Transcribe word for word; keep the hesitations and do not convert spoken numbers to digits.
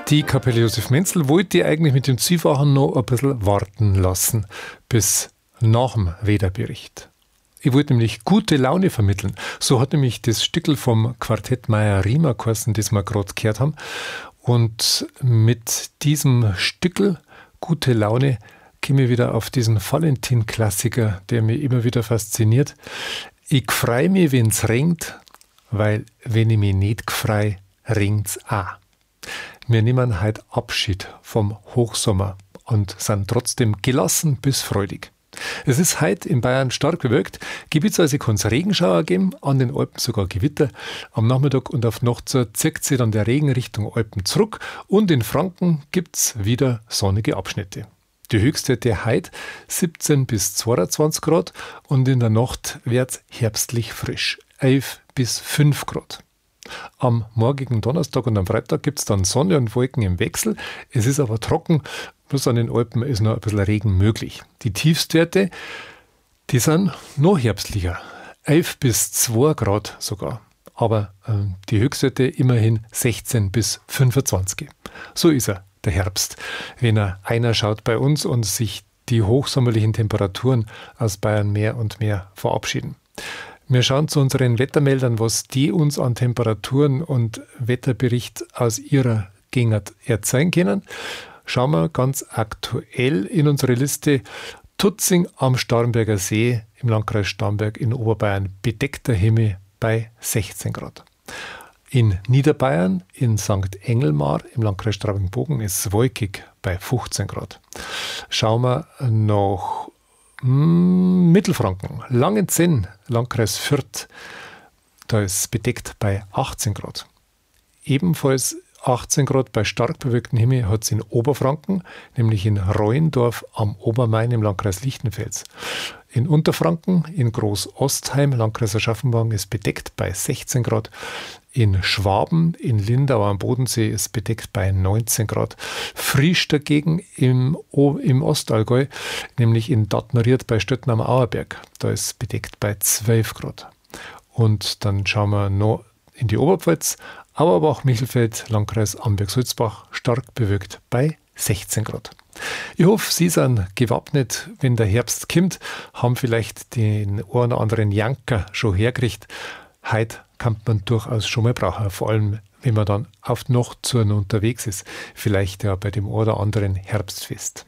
Die Kapelle Josef Menzel wollte ich eigentlich mit dem Ziehfachen noch ein bisschen warten lassen, bis nach dem Wetterbericht. Ich wollte nämlich gute Laune vermitteln. So hat nämlich das Stückel vom Quartett Meyer-Riemer geheißen, das wir gerade gehört haben. Und mit diesem Stückel gute Laune komme ich wieder auf diesen Valentin-Klassiker, der mich immer wieder fasziniert. Ich freu mich, wenn's regnet, weil wenn ich mich nicht freu, regnt's auch. Wir nehmen heute Abschied vom Hochsommer und sind trotzdem gelassen bis freudig. Es ist heute in Bayern stark bewölkt, gebietsweise kann es Regenschauer geben, an den Alpen sogar Gewitter. Am Nachmittag und auf Nacht zieht sich dann der Regen Richtung Alpen zurück und in Franken gibt es wieder sonnige Abschnitte. Die Höchstwerte heute siebzehn bis zweiundzwanzig Grad und in der Nacht wird es herbstlich frisch, elf bis fünf Grad. Am morgigen Donnerstag und am Freitag gibt es dann Sonne und Wolken im Wechsel. Es ist aber trocken, bloß an den Alpen ist noch ein bisschen Regen möglich. Die Tiefstwerte, die sind noch herbstlicher, elf bis zwei Grad sogar. Aber äh, die Höchstwerte immerhin sechzehn bis fünfundzwanzig. So ist er, der Herbst, wenn er einer schaut bei uns und sich die hochsommerlichen Temperaturen aus Bayern mehr und mehr verabschieden. Wir schauen zu unseren Wettermeldern, was die uns an Temperaturen und Wetterbericht aus ihrer Gegend erzählen können. Schauen wir ganz aktuell in unsere Liste. Tutzing am Starnberger See im Landkreis Starnberg in Oberbayern, bedeckter Himmel bei sechzehn Grad. In Niederbayern, in Sankt Engelmar im Landkreis Straubing-Bogen ist es wolkig bei fünfzehn Grad. Schauen wir nach Mittelfranken, Langenzenn, Landkreis Fürth, da ist es bedeckt bei achtzehn Grad. Ebenfalls achtzehn Grad bei stark bewölktem Himmel hat es in Oberfranken, nämlich in Reuendorf am Obermain im Landkreis Lichtenfels. In Unterfranken, in Großostheim, Landkreis Aschaffenburg, ist bedeckt bei sechzehn Grad. In Schwaben, in Lindau am Bodensee ist bedeckt bei neunzehn Grad. Frisch dagegen im, im Ostallgäu, nämlich in Dattnerieth bei Stötten am Auerberg, da ist bedeckt bei zwölf Grad. Und dann schauen wir noch in die Oberpfalz, Auerbach-Michelfeld, Landkreis Amberg-Sulzbach, stark bewölkt bei sechzehn Grad. Ich hoffe, Sie sind gewappnet, wenn der Herbst kommt, haben vielleicht den einen oder anderen Janker schon hergekriegt. Heute kann man durchaus schon mal brauchen, vor allem wenn man dann auf die Nacht zu unterwegs ist, vielleicht ja bei dem einen oder anderen Herbstfest.